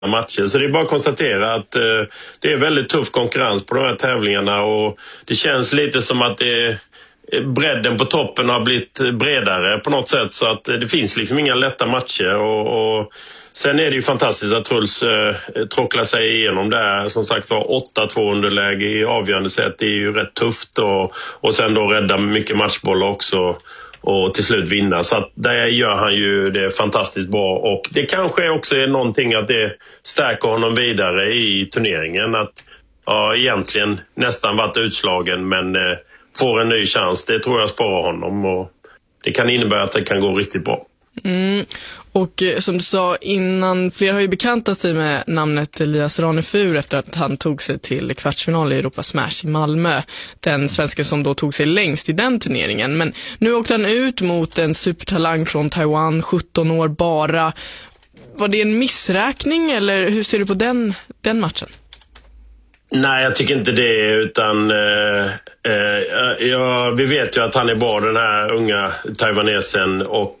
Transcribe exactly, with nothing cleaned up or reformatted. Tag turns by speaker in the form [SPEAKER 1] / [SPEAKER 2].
[SPEAKER 1] matcher. Så det är bara att konstatera att eh, det är väldigt tuff konkurrens på de här tävlingarna och det känns lite som att det, bredden på toppen har blivit bredare på något sätt så att det finns liksom inga lätta matcher och, och sen är det ju fantastiskt att Truls eh, tråcklar sig igenom det här. Som sagt var åtta två underläge i avgörande sätt. Det är ju rätt tufft och, och sen då rädda mycket matchbollar också och till slut vinna. Så att där gör han ju det fantastiskt bra och det kanske också är någonting att det stärker honom vidare i turneringen. Att ja, egentligen nästan varit utslagen men eh, får en ny chans. Det tror jag sparar honom och det kan innebära att det kan gå riktigt bra.
[SPEAKER 2] Mm. Och eh, som du sa innan, flera har ju bekantat sig med namnet Elias Ranefur efter att han tog sig till kvartsfinal i Europa Smash i Malmö. Den svenska som då tog sig längst i den turneringen. Men nu åkte han ut mot en supertalang från Taiwan, sjutton år bara. Var det en missräkning eller hur ser du på den, den matchen?
[SPEAKER 1] Nej, jag tycker inte det utan eh, eh, ja, vi vet ju att han är bra den här unga taiwanesen och